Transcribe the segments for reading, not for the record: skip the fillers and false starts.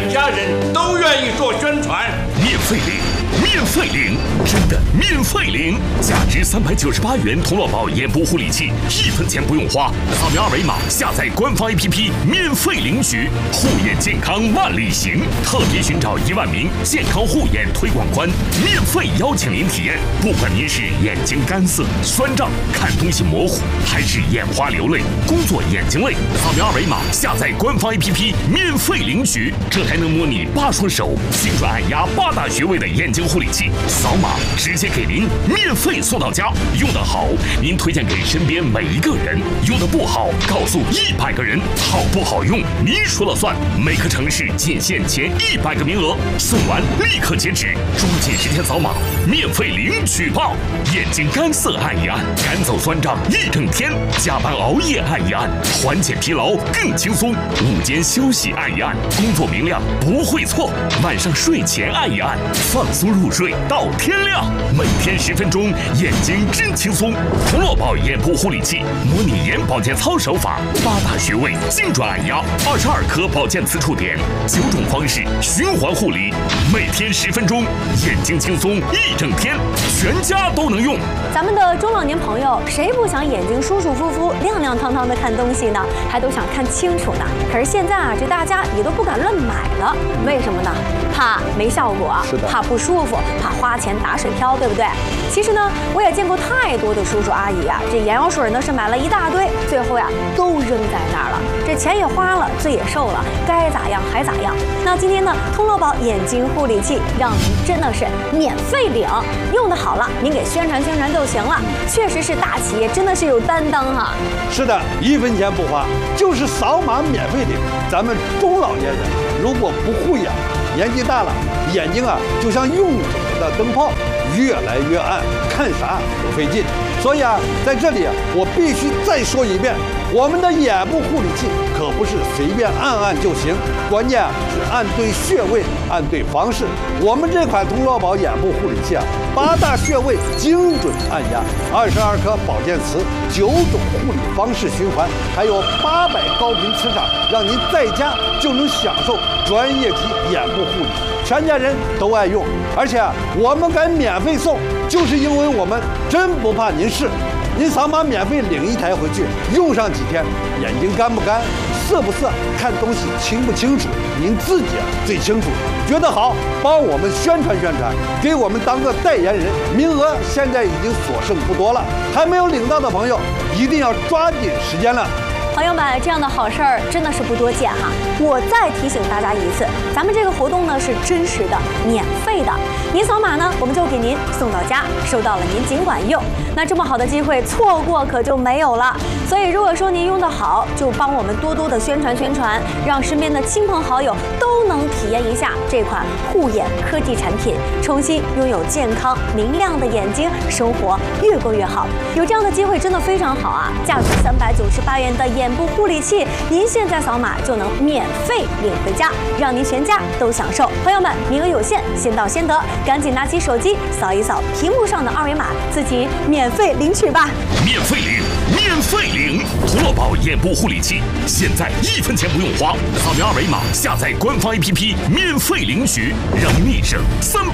全家人都愿意做宣传。 免费领，免费领，真的免费领！价值398元童乐宝眼部护理器，1分钱不用花，扫描二维码下载官方 APP 免费领取。护眼健康万里行，特别寻找1万名健康护眼推广官，免费邀请您体验。不管您是眼睛干涩、酸胀、看东西模糊，还是眼花流泪、工作眼睛累，扫描二维码下载官方 APP 免费领取。这还能模拟8双手精准按压8大穴位的眼睛护理器，扫码直接给您免费送到家。用得好，您推荐给身边每一个人；用得不好，告诉100个人。好不好用，您说了算。每个城市仅限前100个名额，送完立刻截止，抓紧时间扫码，免费领取吧！眼睛干涩按一按，赶走酸胀1整天；加班熬夜按一按，缓解疲劳更轻松；午间休息按一按，工作明亮不会错；晚上睡前按一按，放松入睡到天亮。每天10分钟，眼睛真轻松。童乐宝眼部护理器，模拟眼保健操手法，8大穴位精准按压，22颗保健磁触点，9种方式循环护理，每天10分钟，眼睛轻松1整天，全家都能用。 咱们的中老年朋友，谁不想眼睛舒舒服服、亮亮堂堂的看东西呢？还都想看清楚呢。可是现在啊，这大家也都不敢乱买了，为什么呢？怕没效果，怕不舒服，怕花钱打水漂，对不对？其实呢，我也见过太多的叔叔阿姨啊，这眼药水呢是买了一大堆，最后呀都扔在那儿了，这钱也花了，罪也受了，该咋样还咋样。那今天呢，通乐宝眼睛护理器让您真的是免费领，用的好了，您给宣传宣传就行了。确实是大企业，真的是有担当哈。 是的，1分钱不花，就是扫码免费领。咱们中老年人如果不护眼，年纪大了，眼睛啊就像用久了的灯泡，越来越暗，看啥都费劲。所以啊，在这里啊，我必须再说一遍，我们的眼部护理器可不是随便按按就行，关键啊是按对穴位，按对方式。我们这款通乐宝眼部护理器啊，8大穴位精准按压，22颗保健词，9种护理方式循环，还有800高频磁场，让您在家就能享受专业级眼部护理，全家人都爱用。而且啊，我们敢免费送，就是因为我们真不怕您试。您扫码免费领1台回去，用上几天，眼睛干不干、涩不涩、看东西清不清楚，您自己最清楚。觉得好，帮我们宣传宣传，给我们当个代言人。名额现在已经所剩不多了，还没有领到的朋友，一定要抓紧时间了。 朋友们，这样的好事儿真的是不多见哈！我再提醒大家一次，咱们这个活动呢是真实的、免费的。您扫码呢，我们就给您送到家，收到了您尽管用。那这么好的机会，错过可就没有了。所以如果说您用得好，就帮我们多多的宣传宣传，让身边的亲朋好友都能体验一下这款护眼科技产品，重新拥有健康明亮的眼睛，生活越过越好。有这样的机会真的非常好啊！价值398元的眼部护理器，您现在扫码就能免费领回家，让您全家都享受。朋友们，名额有限，先到先得，赶紧拿起手机扫一扫屏幕上的二维码，自己免费领取吧！ 免费领，免费领！童乐宝眼部护理器，现在1分钱不用花，扫描二维码下载官方 APP 免费领取，让您立省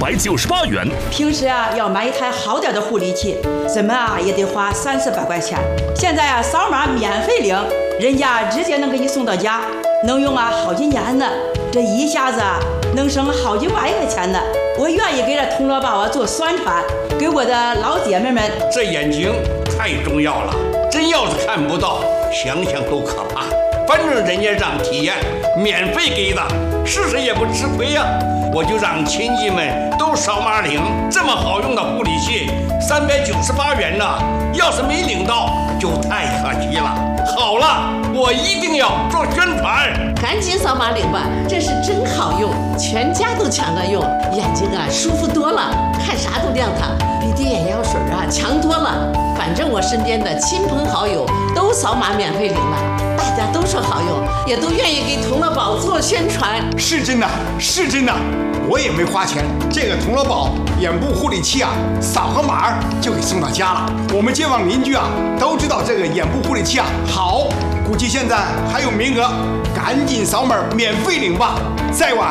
398元。 平时啊要买一台好点的护理器，怎么啊也得花30-400块钱。现在啊扫码免费领，人家直接能给你送到家，能用啊好几年呢。这一下子啊能省好几万块钱呢。我愿意给这通乐宝啊做宣传，给我的老姐妹们。 这眼睛太重要了，真要是看不到，想想都可怕。反正人家让体验，免费给的，试试也不吃亏呀。我就让亲戚们都扫码领，这么好用的护理器，398元呢，要是没领到就太可惜了。好了，我一定要做宣传， 赶紧扫码领吧，这是真好用，全家都抢着用，眼睛啊舒服多了，看啥都亮堂，比滴眼药水啊强多了。反正我身边的亲朋好友都扫码免费领了，大家都说好用，也都愿意给童乐宝做宣传。 是真的，是真的，我也没花钱，这个童乐宝眼部护理器啊，扫个码就给送到家了。我们街坊邻居啊都知道这个眼部护理器啊好，估计现在还有名额，赶紧扫码免费领吧，再晚